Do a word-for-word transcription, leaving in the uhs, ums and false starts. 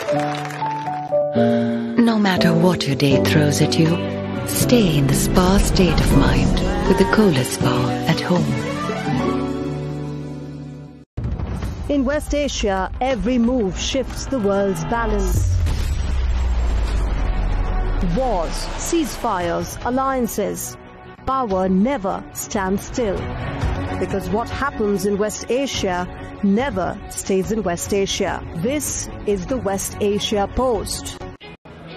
No matter what your day throws at you, stay in the spa state of mind with the Kohler Spa at home. In West Asia, every move shifts the world's balance. Wars, ceasefires, alliances. Power never stands still. Because what happens in West Asia never stays in West Asia. This is the West Asia Post.